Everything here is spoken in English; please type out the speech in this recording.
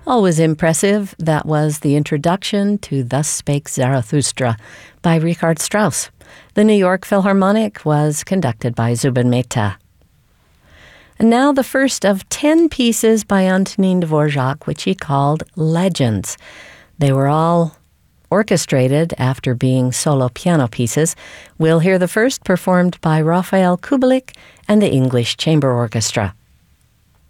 Always impressive, that was the introduction to Thus Spake Zarathustra by Richard Strauss. The New York Philharmonic was conducted by Zubin Mehta. And now the first of 10 pieces by Antonin Dvorak, which he called Legends. They were all orchestrated after being solo piano pieces. We'll hear the first performed by Rafael Kubelik and the English Chamber Orchestra.